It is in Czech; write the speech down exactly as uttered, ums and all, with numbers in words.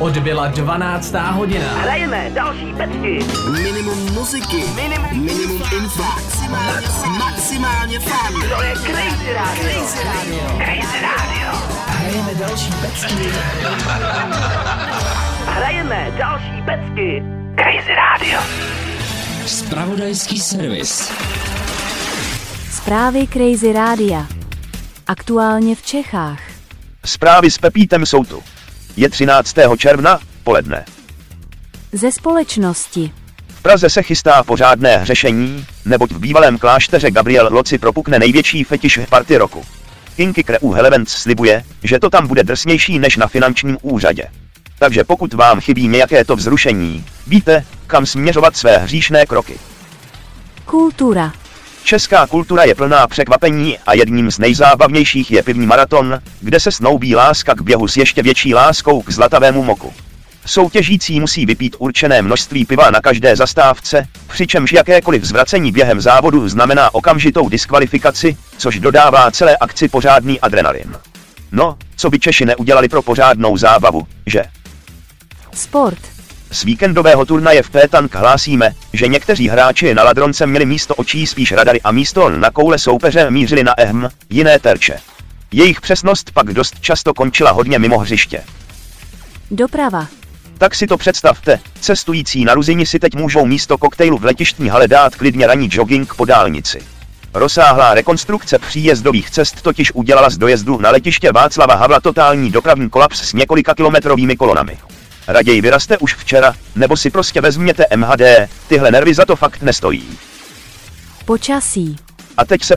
Odbyla dvanáctá hodina. Hrajeme další pecky. Minimum muziky. Minimum, minimum info. Maximálně, maximálně fun. To je Crazy Radio. Crazy Radio. Crazy Radio. Hrajeme další pecky. Hrajeme další pecky. Crazy Radio. Zpravodajský servis. Zprávy Crazy Rádia. Aktuálně v Čechách. Zprávy s Pepítem jsou tu. Je třináctého června, poledne. Ze společnosti. V Praze se chystá pořádné hřešení, neboť v bývalém klášteře Gabriel Loci propukne největší fetiš v party roku. Kinky Crew Helevents slibuje, že to tam bude drsnější než na finančním úřadě. Takže pokud vám chybí nějaké to vzrušení, víte, kam směřovat své hříšné kroky. Kultura. Česká kultura je plná překvapení a jedním z nejzábavnějších je pivní maraton, kde se snoubí láska k běhu s ještě větší láskou k zlatavému moku. Soutěžící musí vypít určené množství piva na každé zastávce, přičemž jakékoliv zvracení během závodu znamená okamžitou diskvalifikaci, což dodává celé akci pořádný adrenalin. No, co by Češi neudělali pro pořádnou zábavu, že? Sport. Z víkendového turnaje v Pétank hlásíme, že někteří hráči na ladronce měli místo očí spíš radary a místo na koule soupeře mířili na ehm, jiné terče. Jejich přesnost pak dost často končila hodně mimo hřiště. Doprava. Tak si to představte, cestující na Ruzini si teď můžou místo koktejlu v letištní hale dát klidně ranní jogging po dálnici. Rozsáhlá rekonstrukce příjezdových cest totiž udělala z dojezdu na letiště Václava Havla totální dopravní kolaps s několika kilometrovými kolonami. Raději vyrazte už včera, nebo si prostě vezměte em há dé, tyhle nervy za to fakt nestojí. Počasí. A teď se